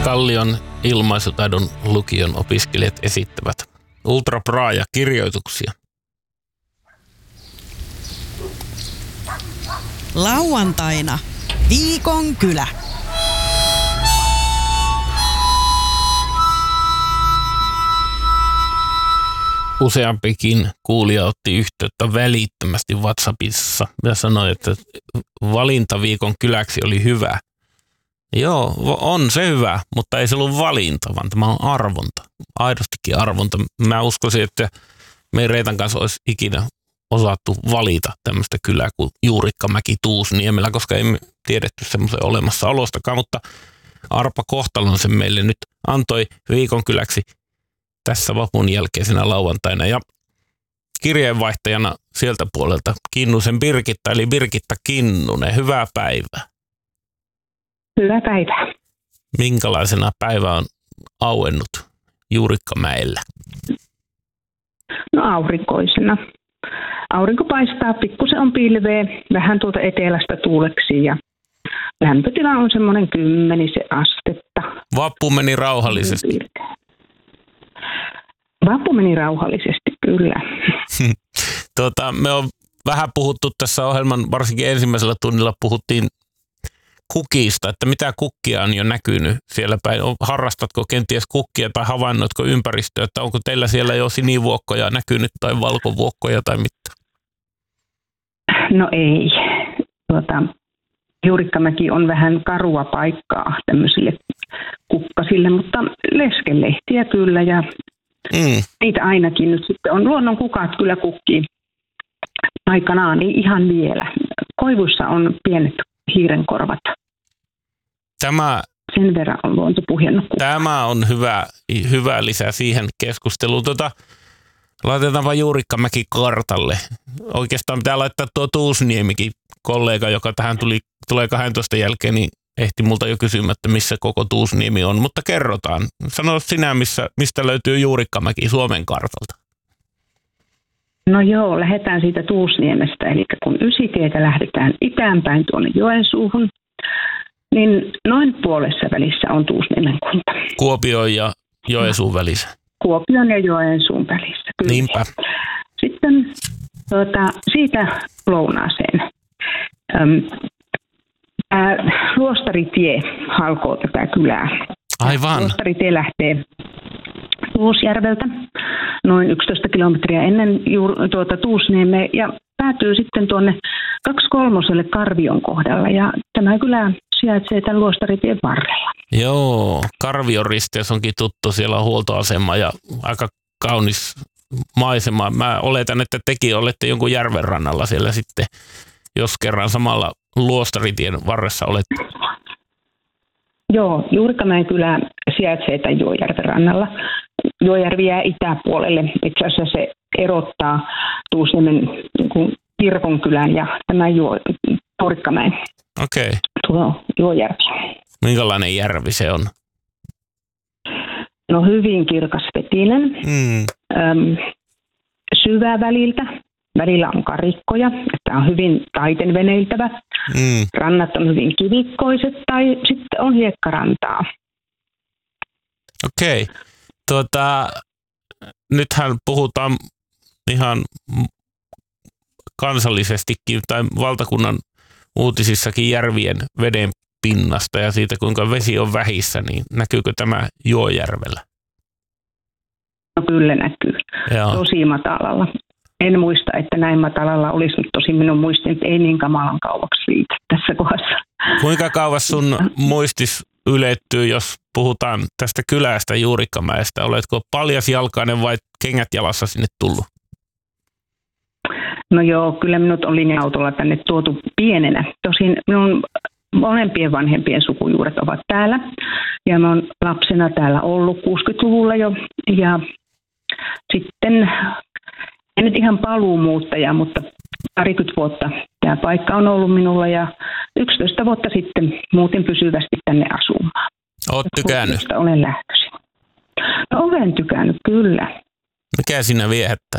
Kallion ilmaisutaidon lukion opiskelijat esittävät Ultra Braja kirjoituksia. Lauantaina Viikon kylä. Useampikin kuulija otti yhteyttä välittömästi WhatsAppissa ja sanoi, että valinta Viikon kyläksi oli hyvä. Joo, on se hyvä, mutta ei se ollut valinta, vaan tämä on arvonta. Aidostikin arvonta. Mä uskoisin, että me ei Reetan kanssa olisi ikinä osattu valita tämmöistä kylää kuin Juurikkamäki Tuusniemellä, koska emme tiedetty semmoisen olemassaolostakaan, mutta Arpa Kohtalon sen meille nyt antoi Viikon kyläksi tässä vapun jälkeisenä lauantaina. Ja kirjeenvaihtajana sieltä puolelta Kinnusen Birgitta, eli Birgitta Kinnunen. Hyvää päivää. Hyvää päivää. Minkälaisena päivä on auennut Juurikkamäellä? No aurinkoisena. Aurinko paistaa, pikkusen on pilveä, vähän tuolta etelästä tuuleksi ja lämpötila on semmoinen 10 astetta. Vappu meni rauhallisesti. Vappu meni rauhallisesti, kyllä. Me on vähän puhuttu tässä ohjelman, varsinkin ensimmäisellä tunnilla puhuttiin kukista, että mitä kukkia on jo näkynyt siellä päin. Harrastatko kenties kukkia tai havainnoitko ympäristöä, että onko teillä siellä jo sinivuokkoja näkynyt tai valkovuokkoja tai mitään? No ei. Juurikkamäki on vähän karua paikkaa tämmöisille kukkasille, mutta leskelehtiä kyllä ja niitä ainakin nyt sitten on. Luonnon kukat kyllä kukkii aikanaan, niin ihan vielä. Koivuissa on pienet hiirenkorvat. Sen verran on luonto puhjennut. Tämä on hyvä lisä siihen keskusteluun. Laitetaanpa Juurikkamäki kartalle. Oikeastaan pitää laittaa tuo Tuusniemikin kollega, joka tähän tulee 12 jälkeen, niin ehti multa jo kysymättä, missä koko Tuusniemi on. Mutta kerrotaan. Sano sinä, mistä löytyy Juurikkamäki Suomen kartalta. No joo, lähdetään siitä Tuusniemestä. Eli kun Ysitietä lähdetään itäänpäin tuonne Joensuuhun, niin noin puolessa välissä on Tuusniemen kunta. Kuopion ja Joensuun välissä. Kuopion ja Joensuun välissä, kyllä. Niinpä. Sitten siitä lounaaseen. Luostaritie halkoo tätä kylää. Aivan. Luostaritie lähtee Tuusjärveltä noin 11 kilometriä ennen Tuusniemeä ja päätyy sitten tuonne 2/3 Karvion kohdalla ja tämä kylä sijaitsee tämän Luostaritien varrella. Joo, Karvion risteys onkin tuttu, siellä on huoltoasema ja aika kaunis maisema. Mä oletan, että tekin olette jonkun järven rannalla siellä sitten, jos kerran samalla Luostaritien varressa olette. Joo, Juurikkamäen kylä sijaitsee tämän Joojärven rannalla. Joojärvi jää itäpuolelle. Itse asiassa se erottaa Tuusniemen kirkonkylän ja tämän Juurikkamäen. Okei. Tuo Joojärvi. Minkälainen järvi se on? No hyvin kirkasvetinen. Syvä väliltä. Välillä on karikkoja. Tämä on hyvin taiten veneiltävä. Rannat on hyvin kivikkoiset tai sitten on hiekkarantaa. Okei. Nythän puhutaan ihan kansallisestikin tai valtakunnan uutisissakin järvien veden pinnasta ja siitä, kuinka vesi on vähissä, niin näkyykö tämä Joojärvellä? No kyllä näkyy. Joo. Tosi matalalla. En muista, että näin matalalla olisi, mutta tosi minun muistin, että ei niin kamalan kauaksi riitä tässä kohdassa. Kuinka kauas sun muistis ylettyy, jos puhutaan tästä kylästä Juurikkamäestä? Oletko paljasjalkainen vai kengät jalassa sinne tullut? No joo, kyllä minut on linja-autolla tänne tuotu pienenä. Tosin minun molempien vanhempien sukujuuret ovat täällä ja mä oon lapsena täällä ollut 60-luvulla jo ja sitten en nyt ihan paluumuuttaja, mutta 20 vuotta tämä paikka on ollut minulla ja 11 vuotta sitten muutin pysyvästi tänne asumaan. Oot tykännyt? Olen lähtöisin. No olen tykännyt, kyllä. Mikä sinä viehättää?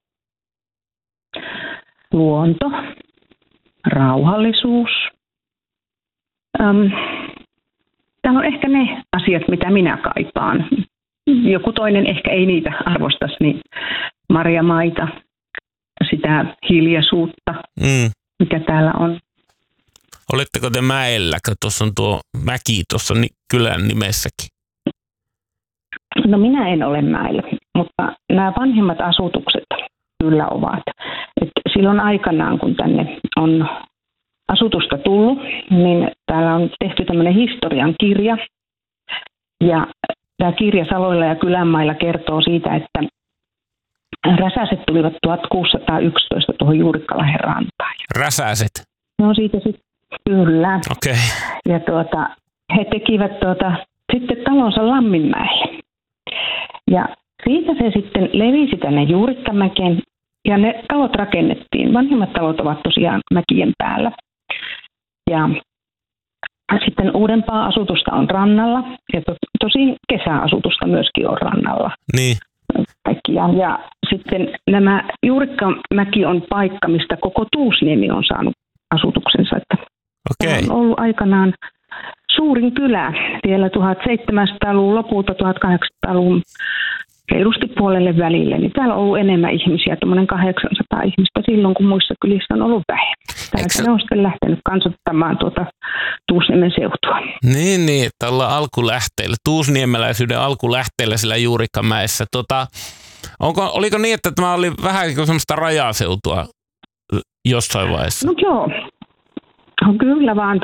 Luonto, rauhallisuus. Tämä täällä on ehkä ne asiat, mitä minä kaipaan. Joku toinen ehkä ei niitä arvostaisi, niin marjamaita, sitä hiljaisuutta, mikä täällä on. Oletteko te mäellä, kun tuossa on tuo mäki tuossa kylän nimessäkin? No minä en ole mäellä, mutta nämä vanhemmat asutukset kyllä ovat. Et silloin aikanaan, kun tänne on asutusta tullut, niin täällä on tehty tämmöinen historian kirja. Ja tämä kirja Saloilla ja kylänmailla kertoo siitä, että räsäset tulivat 1611 tuohon Juurikkalahden rantaan. Räsäset? No siitä sitten, kyllä. Okei. Ja he tekivät sitten talonsa Lamminmäelle. Ja siitä se sitten levisi tänne Juurikkamäkeen ja ne talot rakennettiin. Vanhimmat talot ovat tosiaan mäkien päällä. Ja sitten uudempaa asutusta on rannalla ja tosi kesäasutusta myöskin on rannalla. Niin. Kaikkiaan. Ja sitten nämä Juurikkamäki on paikka, mistä koko Tuusniemi on saanut asutuksensa. Että on ollut aikanaan suurin kylä vielä 1700-luvun lopulta 1800-luvun reilusti puolelle välille. Niin täällä on ollut enemmän ihmisiä, tuommoinen 800 ihmistä silloin, kun muissa kylissä on ollut vähemmän. Täältä ne on sitten lähtenyt kansattamaan Tuusniemen seutua. Niin, että ollaan alkulähteellä, tuusniemeläisyyden alkulähteellä sillä Juurikkamäessä. Oliko niin, että tämä oli vähän niin kuin semmoista rajaseutua jossain vaiheessa? No joo, kyllä vaan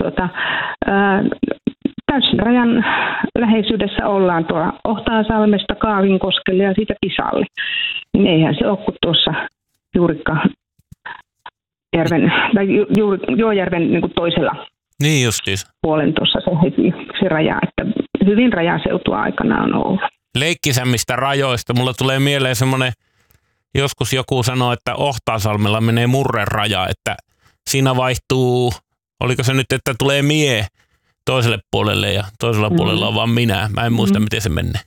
täysin rajan läheisyydessä ollaan tuolla Ohtaasalmesta Kaavinkoskelle ja siitä Kisalle. Niin eihän se ole kuin tuossa Juojärven niin kuin toisella puolen tuossa se heti se raja, että hyvin rajaseutua aikana on ollut. Leikkisämmistä rajoista. Mulla tulee mieleen semmoinen, joskus joku sanoo, että Ohtaasalmella menee murreraja, että siinä vaihtuu, oliko se nyt, että tulee mie toiselle puolelle ja toisella puolella on vaan minä. Mä en muista, miten se menee.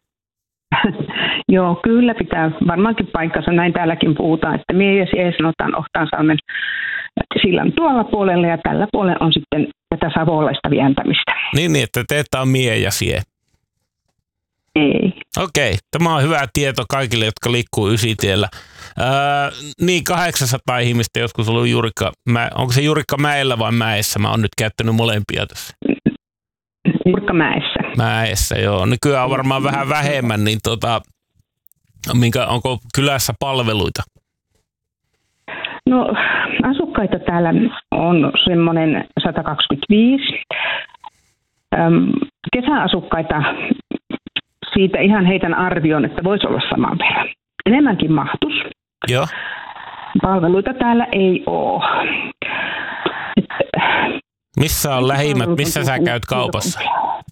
Joo, kyllä pitää varmaankin paikkansa. Näin täälläkin puhutaan, että mie ja sie sanotaan Ohtaasalmen sillan tuolla puolella ja tällä puolella on sitten tätä savolaista vientämistä. Niin, että teitä on mie ja sie. Ei. Okei, tämä on hyvä tieto kaikille, jotka liikkuu Ysitiellä. Niin 800 ihmistä joskus ollut onko se Juurikkamäellä vai mäessä? Mä oon nyt käyttänyt molempia tässä. Juurikkamäessä. Mäessä, joo. Nykyään on varmaan vähän vähemmän, niin onko kylässä palveluita? No asukkaita täällä on semmoinen 125. Kesäasukkaita siitä ihan heitän arvion, että voisi olla saman verran. Enemmänkin mahtus. Joo. Palveluita täällä ei ole. Missä on lähimmät? Missä sä käyt kaupassa?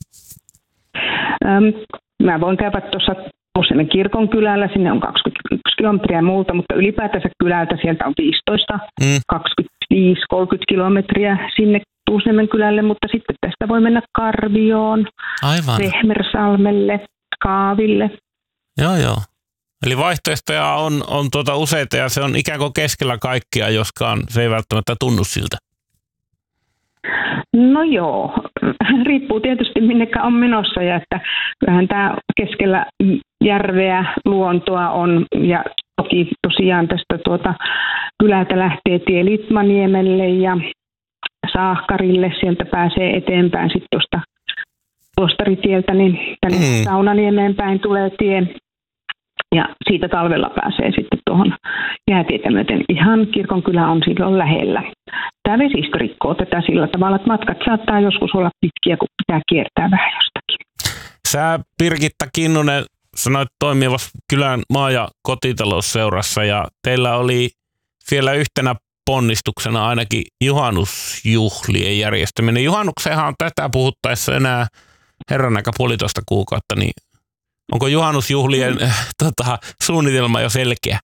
Mä voin käydä tuossa Tuusniemen kirkon kylällä. Sinne on 21 kilometriä multa, mutta ylipäätänsä kylältä sieltä on 15, 25, 30 kilometriä sinne Tuusniemen kylälle, mutta sitten tästä voi mennä Karvioon, Vehmersalmelle, Kaaville. Joo. Eli vaihtoehtoja on useita ja se on ikään kuin keskellä kaikkia, joskaan se ei välttämättä tunnu siltä. No joo, riippuu tietysti minnekä on menossa ja että kyllähän tämä keskellä järveä, luontoa on ja toki tosiaan tästä kylältä lähtee tie Litmaniemelle ja Saahkarille, sieltä pääsee eteenpäin sitten tuosta Luostaritieltä, niin tänne Saunaniemeen päin tulee tie. Ja siitä talvella pääsee sitten tuohon jäätietä myöten. Ihan kirkonkylä on silloin lähellä. Tämä vesistö rikkoo tätä sillä tavalla, että matkat saattaa joskus olla pitkiä, kun pitää kiertää vähän jostakin. Sä Birgitta Kinnunen sanoit toimivassa kylän maa- ja kotitalousseurassa ja teillä oli siellä yhtenä ponnistuksena ainakin juhannusjuhlien järjestäminen. Juhannuksenhan on tätä puhuttaessa enää herran aika 1,5 kuukautta, niin onko juhannusjuhlien suunnitelma jo selkeä?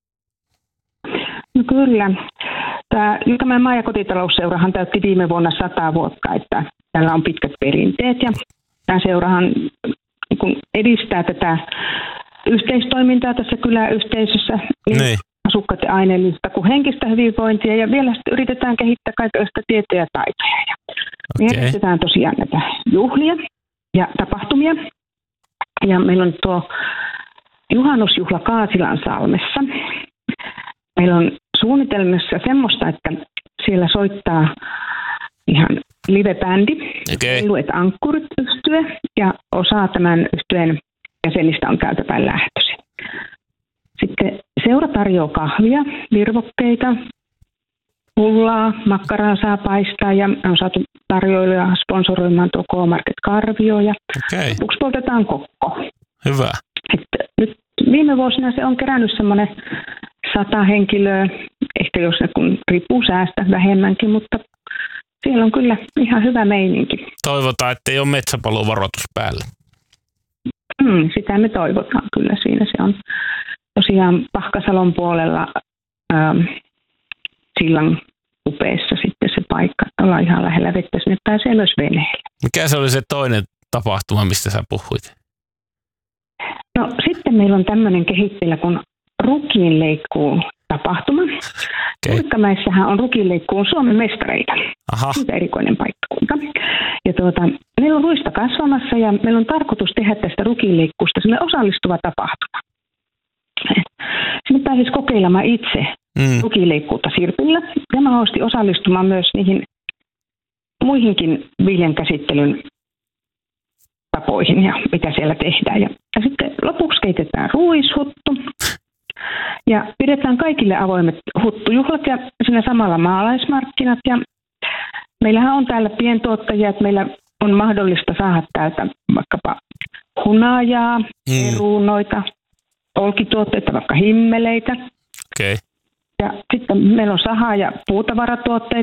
No kyllä. Tämä Jykämäen maa- ja kotitalousseurahan täytti viime vuonna 100 vuotta, että täällä on pitkät perinteet ja tämä seurahan kun edistää tätä yhteistoimintaa tässä kyläyhteisössä, niin asukkaiden aineellista kuin henkistä hyvinvointia ja vielä sitten yritetään kehittää kaikenlaista tietoja ja taitoja. Me järjestetään tosiaan näitä juhlia ja tapahtumia. Ja meillä on tuo juhannusjuhla Kaasilansalmessa. Meillä on suunnitelmassa semmoista, että siellä soittaa ihan live-bändi, Luet Ankkurit -yhtye, ja osa tämän yhtyeen jäsenistä on täältä päin lähtöisin. Sitten seura tarjoaa kahvia, virvokkeita, pullaa, makkaraa saa paistaa ja on saatu tarjoilijoja sponsoroimaan tuo K-Market Karvio ja lopuksi poltetaan kokko. Hyvä. Että nyt viime vuosina se on kerännyt semmoinen 100 henkilöä, ehkä jos ne kun riippuu säästä vähemmänkin, mutta siellä on kyllä ihan hyvä meininki. Toivotaan, että ei ole metsäpalovaroitus päällä. Sitä me toivotaan kyllä siinä. Se on tosiaan Pahkasalon puolella sillan kupeessa sitten se paikka. Ollaan ihan lähellä vettä, sinne pääsee myös veneellä. Mikä se oli se toinen tapahtuma, mistä sä puhuit? No sitten meillä on tämmöinen kehitteillä kuin rukiinleikkuu tapahtuma. Kurikkamäessähän on rukiinleikkuun Suomen mestareita. Siitä erikoinen paikkakunta. Ja meillä on ruista kasvamassa ja meillä on tarkoitus tehdä tästä rukiinleikkuusta sellainen osallistuva tapahtuma. Sinne pääsisi kokeilemaan itse rukiinleikkuutta sirpillä ja mahdollisesti osallistumaan myös niihin muihinkin viljankäsittelyn tapoihin ja mitä siellä tehdään. Ja sitten lopuksi keitetään ruishuttu ja pidetään kaikille avoimet huttujuhlat ja siinä samalla maalaismarkkinat. Ja meillähän on täällä pientuottajia, että meillä on mahdollista saada täältä vaikkapa hunajaa, perunoita, olkituotteita, vaikka himmeleitä. Okay. Ja sitten meillä on saha- ja puutavaratuotteita.